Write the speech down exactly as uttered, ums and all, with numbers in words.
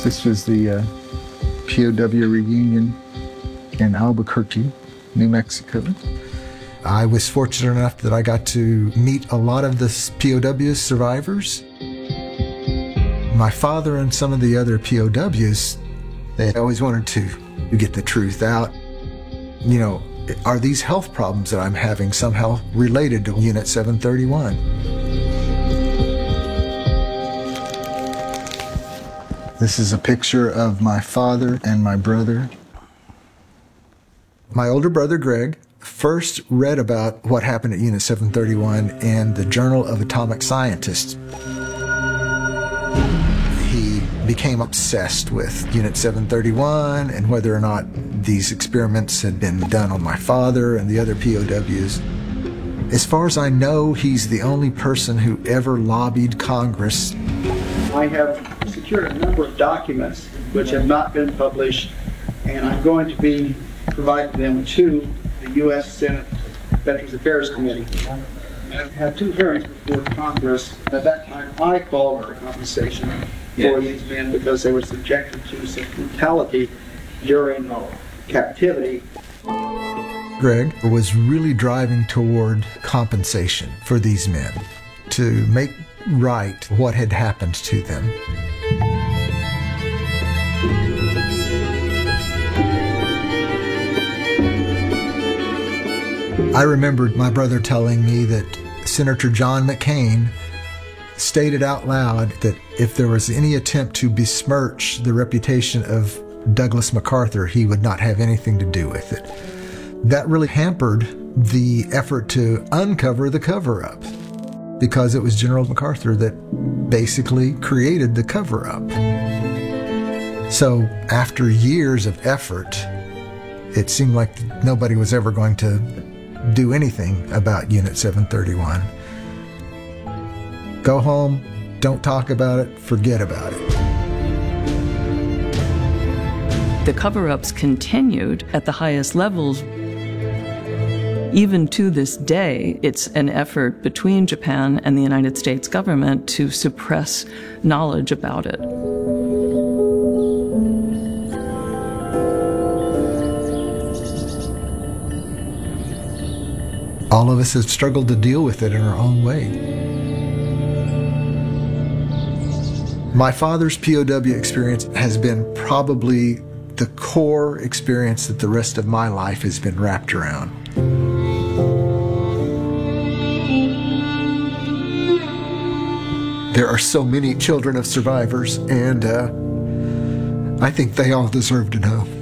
This was the uh, P O W reunion in Albuquerque, New Mexico. I was fortunate enough that I got to meet a lot of the P O W survivors. My father and some of the other P O Ws, they always wanted to get the truth out. You know, are these health problems that I'm having somehow related to Unit seven thirty-one? This is a picture of my father and my brother. My older brother, Greg, first read about what happened at Unit seven thirty-one in the Journal of Atomic Scientists. He became obsessed with Unit seven thirty-one and whether or not these experiments had been done on my father and the other P O Ws. As far as I know, he's the only person who ever lobbied Congress. I have secured a number of documents which have not been published, and I'm going to be providing them to the U S Senate Veterans Affairs Committee. I've had two hearings before Congress. At that time, I called for compensation for these men because they were subjected to some brutality during captivity. Greg was really driving toward compensation for these men to make right what had happened to them. I remembered my brother telling me that Senator John McCain stated out loud that if there was any attempt to besmirch the reputation of Douglas MacArthur, he would not have anything to do with it. That really hampered the effort to uncover the cover-up, because it was General MacArthur that basically created the cover-up. So after years of effort, it seemed like nobody was ever going to do anything about Unit seven thirty-one. Go home, don't talk about it, forget about it. The cover-ups continued at the highest levels. Even to this day, it's an effort between Japan and the United States government to suppress knowledge about it. All of us have struggled to deal with it in our own way. My father's P O W experience has been probably the core experience that the rest of my life has been wrapped around. There are so many children of survivors, and uh, I think they all deserve to know.